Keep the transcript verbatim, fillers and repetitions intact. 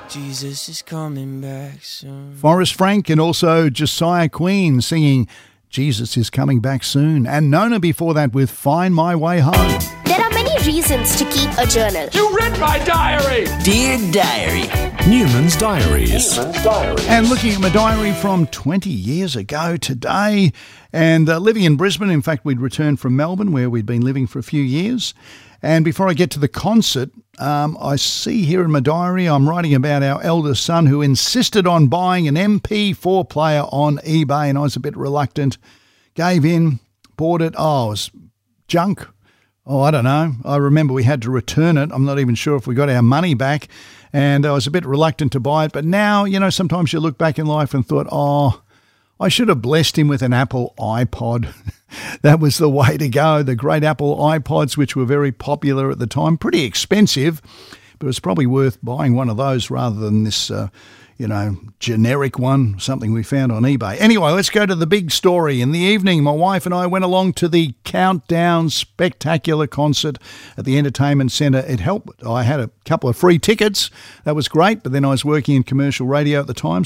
Jesus is coming back soon. Forrest Frank and also Josiah Queen singing Jesus is coming back soon. And Nona before that with Find My Way Home. There are many reasons to keep a journal. You read my diary! Dear Diary. Newman's Diaries. Newman's Diaries. And looking at my diary from twenty years ago today, and uh, living in Brisbane. In fact, we'd returned from Melbourne where we'd been living for a few years. And before I get to the concert, um, I see here in my diary I'm writing about our eldest son who insisted on buying an M P four player on eBay, and I was a bit reluctant. Gave in, bought it. Oh, it was junk. Oh, I don't know. I remember we had to return it. I'm not even sure if we got our money back, and I was a bit reluctant to buy it. But now, you know, sometimes you look back in life and thought, oh, I should have blessed him with an Apple iPod. That was the way to go. The great Apple iPods, which were very popular at the time, pretty expensive, but it's probably worth buying one of those rather than this, uh, you know, generic one, something we found on eBay. Anyway, let's go to the big story. In the evening, my wife and I went along to the Countdown Spectacular concert at the Entertainment Centre. It helped. I had a couple of free tickets. That was great, but then I was working in commercial radio at the time,